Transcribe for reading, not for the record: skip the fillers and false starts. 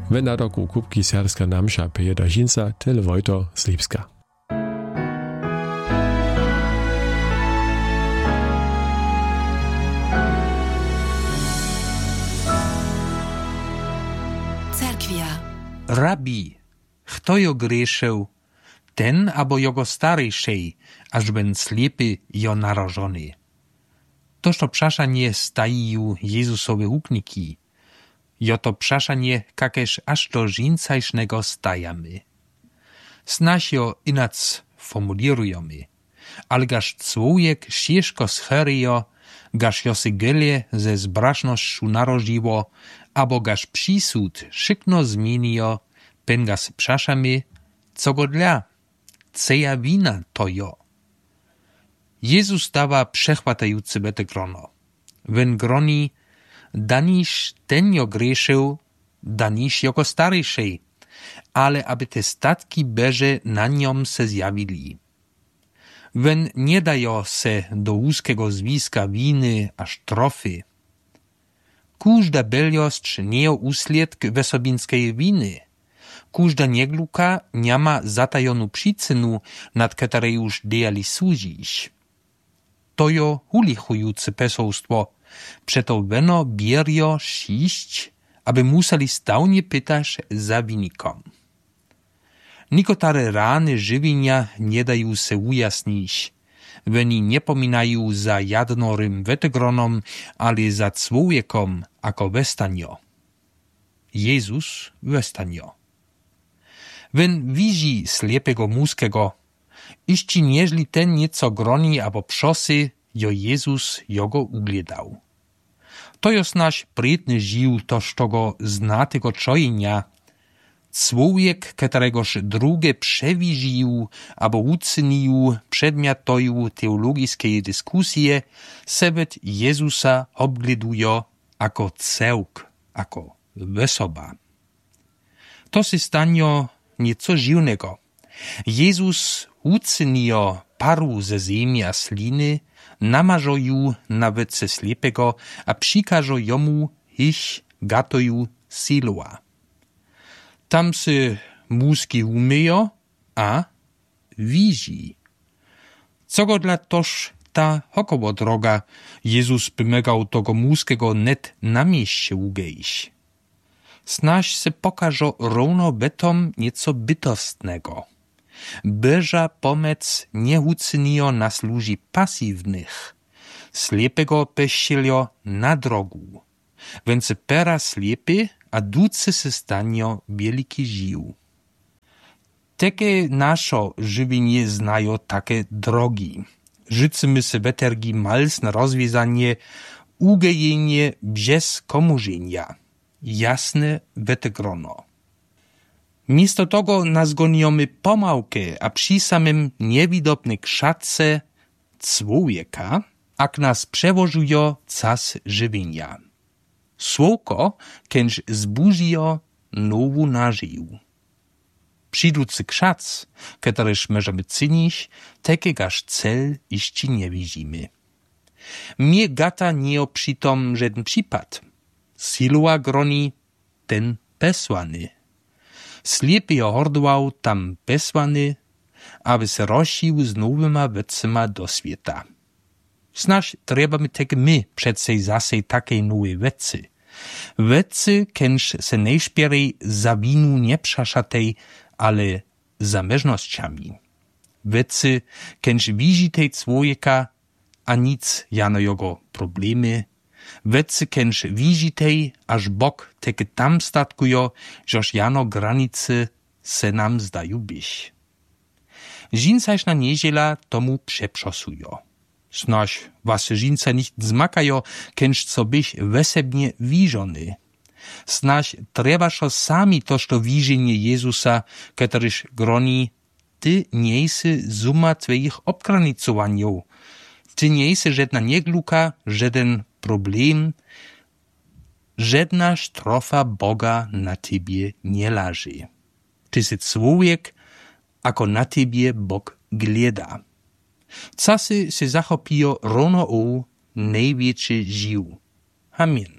W nadoku Kupki Serska namša peje dažinca tel Vojto Slipska. Rabi, kto jo grzeszył, ten abo jego starejszej, aż ben slepy jo narażony. Toż to przaszanie stajił Jezusowe ukniki, jo to przaszanie kakeż aż do żincajsznego stajamy. Snaś jo inac formulirujemy, ale gaż człowiek ciężko scheryjo, gaż jo se gelie ze zbrażnością narożiło, abo gaż przysud szykno zmienijo, penga se przaszamy, co go dla, ceja wina to jo. Jezus dawa przechwatający bete grono. Wen groni, daniż ten jo grzeszył, daniż jego starejszej, ale aby te statki beże na niom se zjawili. Wen nie dajo se do łuskiego zwiska winy aż trofy. Każda beljość nie usljedk wesobinskiej winy. Każda niegluka nie ma zatajonu przyczynu, nad której już dejali służyć. To jo ulichujące poselstwo, przeto weno bierjo sziść, aby museli stałnie pytać za wynikom. Nikotare rany żywienia nie dają se ujasnić. Weni nie pominają za jadnorym wetegronom, ale za człowiekom jako westanio. Jezus westanio. Wen widzi slepego muskiego, iści nieźli ten nieco groni abo przosy, jo Jezus jogo ugledał. To jest nasz prietny żył, toż tego znatego czojenia, człowiek, któregoż drugie przewidził abo ucenił przedmiotoju teologiskiej dyskusje, sebet Jezusa obgleduje jako cełk, jako wesoba. To się stanie nieco dziwnego. Jezus ucenio paru ze ziemi a sliny, namażo ju na wece slepego, a przykażo jomu ich gatoju siloa. Tam se muski umyjo, a widzi. Co go dla toż ta około droga, Jezus wymagał tego muskiego net na mieście ugejść. Snaś se pokażo równo betom nieco bytostnego. Beża pomec nie ucenio na służy pasywnych. Slepego peścielio na drogu. Więc pera slepy, a duce se stanio wielki żył. Takie naszo żywienie znają takie drogi. Życzymy se wetergi mals na rozwiązanie, ugejenie bez komurzenia. Jasne wetegrono. Miesto tego nazgoniomy pomałkę, a przy samym niewidopny krzatce człowieka, ak nas przewożujo czas żywienia. Słowko, kęż zbuzijo nowu nażył. Przydłucy krzac, któryż możemy cynić, takiegaż cel iści nie widzimy. Mnie gata nie przytom żaden przypad. Siloa groni, ten pesłany. Slepy hordował tam pesłany, aby se rozsił z nowyma wecema do świata. Snaż trebamy tak my przedsej zasej takiej nowej wecy. Wecy, kęż se najszpierej za winu nie przaszatej, ale za mężnościami. Wecy, kęż widzi tej człowieka, a nic jano jego problemy. Wecy, kęż widzi tej, aż Bóg takie tam statkujo, żeż jano granice se nam zdają być. Zincajszna niedziela tomu przeprzosujo. Snaś wasze żince nicht zmakajo, kęż co byś wesebnie wiżony. Snaś trebaszo sami toż to wiżenie Jezusa, któryż groni, ty niejsy zuma twoich obgranicowaniów. Ty niejsy żadna niegluka, żaden problem, żadna strofa Boga na tebie nie leży. Ty si człowiek, ako na tebie Bóg gleda. Czasy se zachopijo równo o największy żył. Amen.